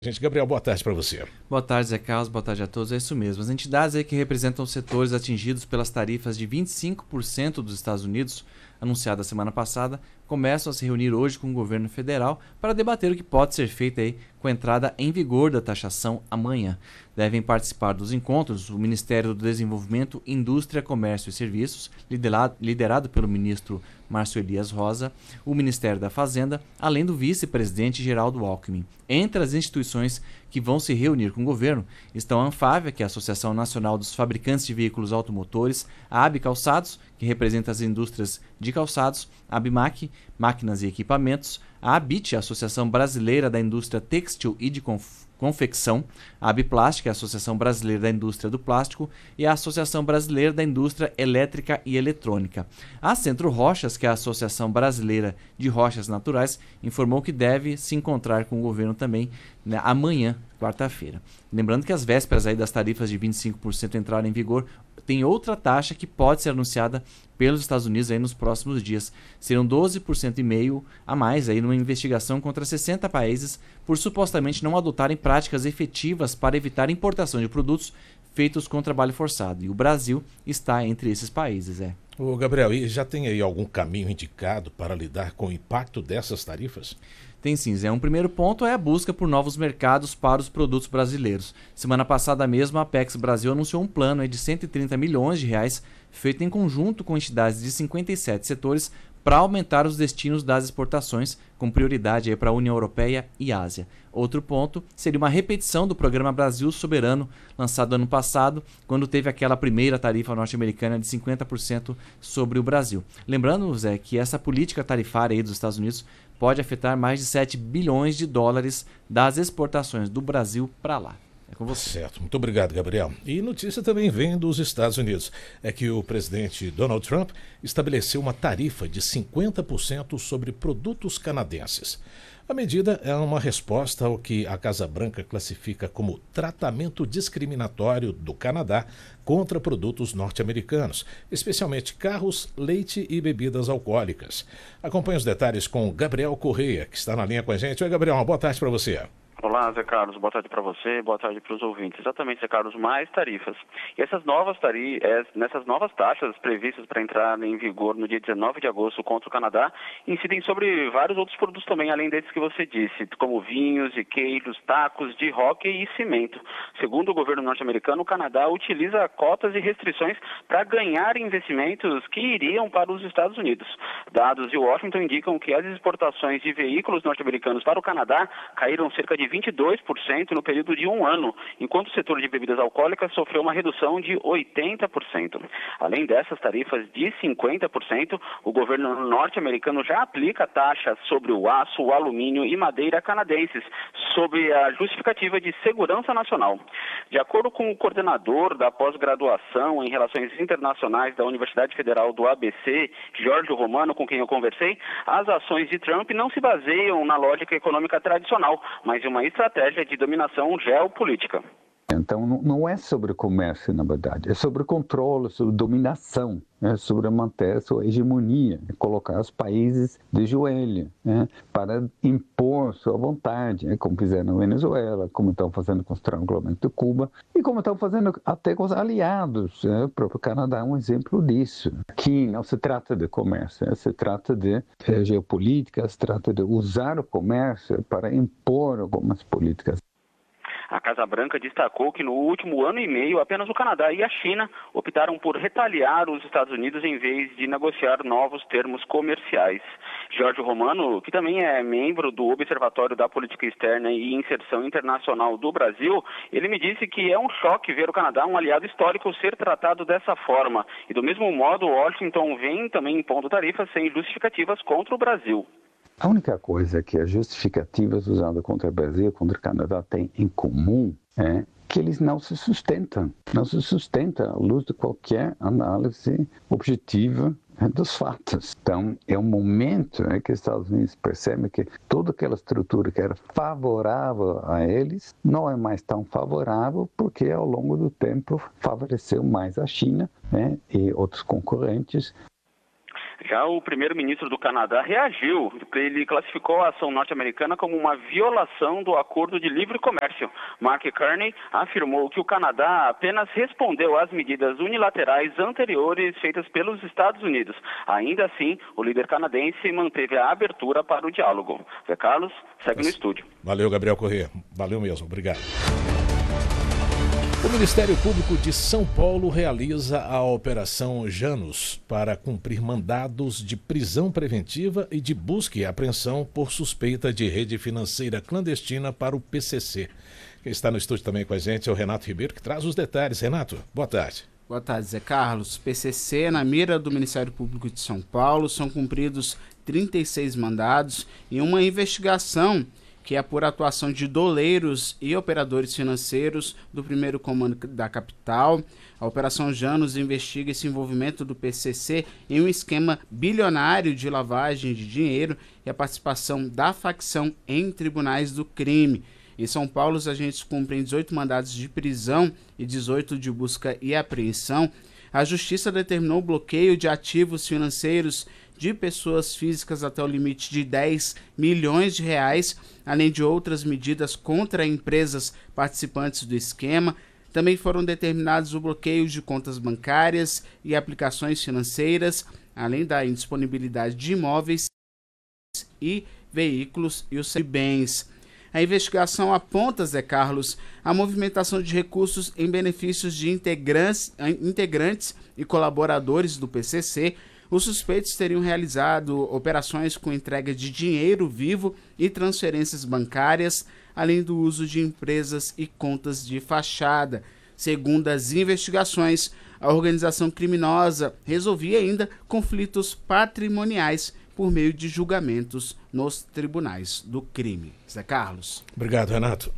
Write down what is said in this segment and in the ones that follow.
Gente, Gabriel, boa tarde para você. Boa tarde, Zé Carlos. Boa tarde a todos. É isso mesmo. As entidades aí que representam os setores atingidos pelas tarifas de 25% dos Estados Unidos, anunciadas semana passada, começam a se reunir hoje com o governo federal para debater o que pode ser feito aí com a entrada em vigor da taxação amanhã. Devem participar dos encontros o Ministério do Desenvolvimento, Indústria, Comércio e Serviços, liderado pelo ministro Márcio Elias Rosa, o Ministério da Fazenda, além do vice-presidente Geraldo Alckmin. Entre as instituições que vão se reunir com o governo estão a Anfávia, que é a Associação Nacional dos Fabricantes de Veículos Automotores, a AB Calçados, que representa as indústrias de calçados, a ABMAC, Máquinas e Equipamentos, a ABIT, a Associação Brasileira da Indústria Têxtil e de Confecção, a Abiplástica, a Associação Brasileira da Indústria do Plástico, e a Associação Brasileira da Indústria Elétrica e Eletrônica. A Centro Rochas, que é a Associação Brasileira de Rochas Naturais, informou que deve se encontrar com o governo também, né, amanhã, quarta-feira. Lembrando que as vésperas aí das tarifas de 25% entrarem em vigor, tem outra taxa que pode ser anunciada pelos Estados Unidos aí nos próximos dias. Serão 12,5% a mais aí numa investigação contra 60 países por supostamente não adotarem práticas efetivas para evitar importação de produtos feitos com trabalho forçado. E o Brasil está entre esses países. Ô Gabriel, e já tem aí algum caminho indicado para lidar com o impacto dessas tarifas? Tem sim, Zé. Um primeiro ponto é a busca por novos mercados para os produtos brasileiros. Semana passada mesmo, a Apex Brasil anunciou um plano de 130 milhões de reais, feito em conjunto com entidades de 57 setores, para aumentar os destinos das exportações, com prioridade para a União Europeia e Ásia. Outro ponto seria uma repetição do programa Brasil Soberano, lançado ano passado, quando teve aquela primeira tarifa norte-americana de 50% sobre o Brasil. Lembrando, Zé, que essa política tarifária aí dos Estados Unidos pode afetar mais de 7 bilhões de dólares das exportações do Brasil para lá. É com você. Certo, muito obrigado, Gabriel. E notícia também vem dos Estados Unidos. É que o presidente Donald Trump estabeleceu uma tarifa de 50% sobre produtos canadenses. A medida é uma resposta ao que a Casa Branca classifica como tratamento discriminatório do Canadá contra produtos norte-americanos, especialmente carros, leite e bebidas alcoólicas. Acompanhe os detalhes com Gabriel Correia, que está na linha com a gente. Oi, Gabriel, uma boa tarde para você. Olá, Zé Carlos. Boa tarde para você, boa tarde para os ouvintes. Exatamente, Zé Carlos, mais tarifas. E nessas novas taxas previstas para entrar em vigor no dia 19 de agosto contra o Canadá, incidem sobre vários outros produtos também, além desses que você disse, como vinhos e queijos, tacos de hóquei e cimento. Segundo o governo norte-americano, o Canadá utiliza cotas e restrições para ganhar investimentos que iriam para os Estados Unidos. Dados de Washington indicam que as exportações de veículos norte-americanos para o Canadá caíram cerca de 22% no período de um ano, enquanto o setor de bebidas alcoólicas sofreu uma redução de 80%. Além dessas tarifas de 50%, o governo norte-americano já aplica taxas sobre o aço, o alumínio e madeira canadenses, sob a justificativa de segurança nacional. De acordo com o coordenador da pós-graduação em Relações Internacionais da Universidade Federal do ABC, Jorge Romano, com quem eu conversei, as ações de Trump não se baseiam na lógica econômica tradicional, mas em uma estratégia de dominação geopolítica. Então, não é sobre comércio, na verdade, é sobre controle, sobre dominação, sobre manter a sua hegemonia, colocar os países de joelho, para impor sua vontade, como fizeram na Venezuela, como estão fazendo com o estrangulamento de Cuba, e como estão fazendo até com os aliados. O próprio Canadá é um exemplo disso. Aqui não se trata de comércio, se trata de geopolítica, se trata de usar o comércio para impor algumas políticas. A Casa Branca destacou que no último ano e meio, apenas o Canadá e a China optaram por retaliar os Estados Unidos em vez de negociar novos termos comerciais. Jorge Romano, que também é membro do Observatório da Política Externa e Inserção Internacional do Brasil, ele me disse que é um choque ver o Canadá, um aliado histórico, ser tratado dessa forma. E do mesmo modo, Washington vem também impondo tarifas sem justificativas contra o Brasil. A única coisa que as justificativas usadas contra o Brasil e contra o Canadá têm em comum é que eles não se sustentam à luz de qualquer análise objetiva dos fatos. Então, é um momento que os Estados Unidos percebem que toda aquela estrutura que era favorável a eles não é mais tão favorável porque, ao longo do tempo, favoreceu mais a China e outros concorrentes. Já o primeiro-ministro do Canadá reagiu. Ele classificou a ação norte-americana como uma violação do acordo de livre comércio. Mark Carney afirmou que o Canadá apenas respondeu às medidas unilaterais anteriores feitas pelos Estados Unidos. Ainda assim, o líder canadense manteve a abertura para o diálogo. Zé Carlos, segue no estúdio. Valeu, Gabriel Corrêa. Valeu mesmo. Obrigado. O Ministério Público de São Paulo realiza a Operação Janus para cumprir mandados de prisão preventiva e de busca e apreensão por suspeita de rede financeira clandestina para o PCC. Quem está no estúdio também com a gente é o Renato Ribeiro, que traz os detalhes. Renato, boa tarde. Boa tarde, Zé Carlos. PCC na mira do Ministério Público de São Paulo. São cumpridos 36 mandados e uma investigação que é por atuação de doleiros e operadores financeiros do primeiro comando da capital. A Operação Janus investiga esse envolvimento do PCC em um esquema bilionário de lavagem de dinheiro e a participação da facção em tribunais do crime. Em São Paulo, os agentes cumprem 18 mandados de prisão e 18 de busca e apreensão. A Justiça determinou o bloqueio de ativos financeiros de pessoas físicas até o limite de 10 milhões de reais, além de outras medidas contra empresas participantes do esquema. Também foram determinados o bloqueio de contas bancárias e aplicações financeiras, além da indisponibilidade de imóveis e veículos e os bens. A investigação aponta, Zé Carlos, a movimentação de recursos em benefícios de integrantes e colaboradores do PCC. Os suspeitos teriam realizado operações com entrega de dinheiro vivo e transferências bancárias, além do uso de empresas e contas de fachada. Segundo as investigações, a organização criminosa resolvia ainda conflitos patrimoniais por meio de julgamentos nos tribunais do crime. Zé Carlos. Obrigado, Renato.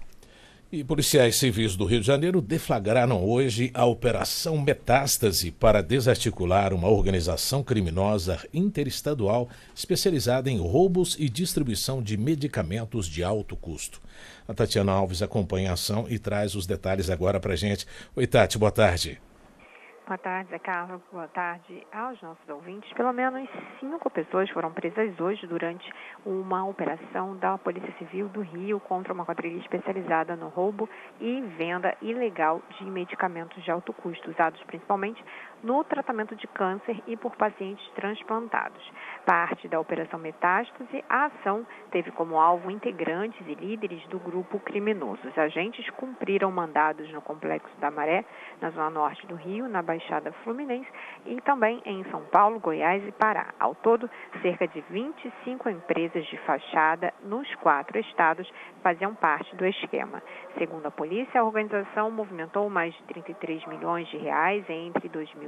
E policiais civis do Rio de Janeiro deflagraram hoje a Operação Metástase para desarticular uma organização criminosa interestadual especializada em roubos e distribuição de medicamentos de alto custo. A Tatiana Alves acompanha a ação e traz os detalhes agora para a gente. Oi, Tati, boa tarde. Boa tarde, Zé Carlos. Boa tarde aos nossos ouvintes. Pelo menos 5 pessoas foram presas hoje durante uma operação da Polícia Civil do Rio contra uma quadrilha especializada no roubo e venda ilegal de medicamentos de alto custo, usados principalmente no tratamento de câncer e por pacientes transplantados. Parte da Operação Metástase, a ação teve como alvo integrantes e líderes do grupo criminoso. Os agentes cumpriram mandados no Complexo da Maré, na zona norte do Rio, na Baixada Fluminense e também em São Paulo, Goiás e Pará. Ao todo, cerca de 25 empresas de fachada nos 4 estados faziam parte do esquema. Segundo a polícia, a organização movimentou mais de 33 milhões de reais entre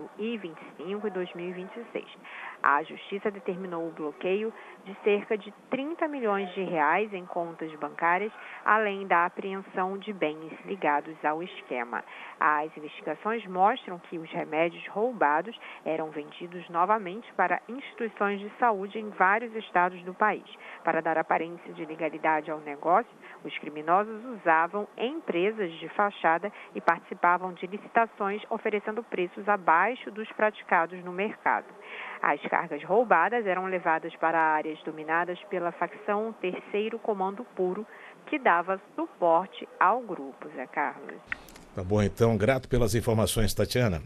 2025 e 2026. A Justiça determinou o bloqueio de cerca de 30 milhões de reais em contas bancárias, além da apreensão de bens ligados ao esquema. As investigações mostram que os remédios roubados eram vendidos novamente para instituições de saúde em vários estados do país. Para dar aparência de legalidade ao negócio, os criminosos usavam empresas de fachada e participavam de licitações oferecendo preços abaixo dos praticados no mercado. As cargas roubadas eram levadas para áreas dominadas pela facção Terceiro Comando Puro, que dava suporte ao grupo, Zé Carlos. Tá bom, então. Grato pelas informações, Tatiana.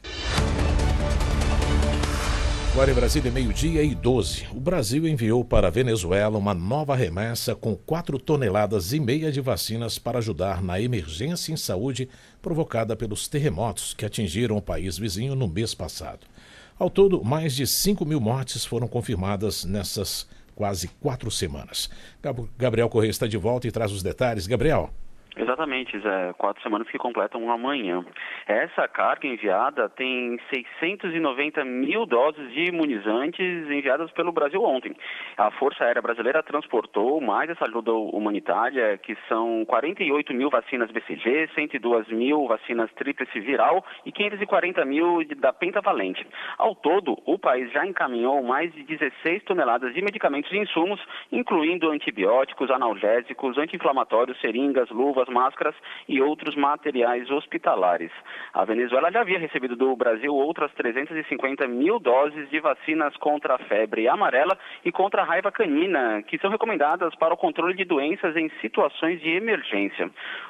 Agora em Brasília, 12h12. O Brasil enviou para a Venezuela uma nova remessa com 4,5 toneladas de vacinas para ajudar na emergência em saúde provocada pelos terremotos que atingiram o país vizinho no mês passado. Ao todo, mais de 5.000 mortes foram confirmadas nessas quase 4 semanas. Gabriel Corrêa está de volta e traz os detalhes. Gabriel. Exatamente, Zé. 4 semanas que completam amanhã. Essa carga enviada tem 690 mil doses de imunizantes enviadas pelo Brasil ontem. A Força Aérea Brasileira transportou mais essa ajuda humanitária, que são 48 mil vacinas BCG, 102 mil vacinas tríplice viral e 540 mil da pentavalente. Ao todo, o país já encaminhou mais de 16 toneladas de medicamentos e insumos, incluindo antibióticos, analgésicos, anti-inflamatórios, seringas, luvas, máscaras e outros materiais hospitalares. A Venezuela já havia recebido do Brasil outras 350 mil doses de vacinas contra a febre amarela e contra a raiva canina, que são recomendadas para o controle de doenças em situações de emergência.